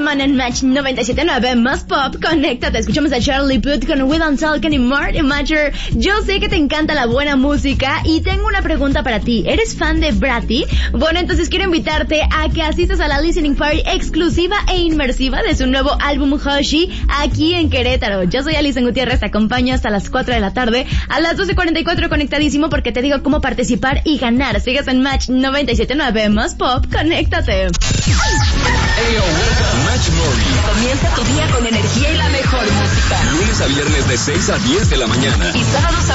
semana en Match 97.9 más pop. Conéctate, escuchamos a Charlie Puth con We Don't Talk Anymore. Imagine, yo sé que te encanta la buena música y tengo una pregunta para ti. ¿Eres fan de Bratty? Bueno, entonces quiero invitarte a que asistas a la listening party exclusiva e inmersiva de su nuevo álbum Hoshi aquí en Querétaro. Yo soy Alison Gutiérrez, te acompaño hasta las 4 de la tarde. A las 12:44 conectadísimo porque te digo cómo participar y ganar. Sigues en Match 97.9 más pop. Conéctate. Match Morning. Comienza tu día con energía y la mejor música. Lunes a viernes de 6 a 10 de la mañana. Y sábados a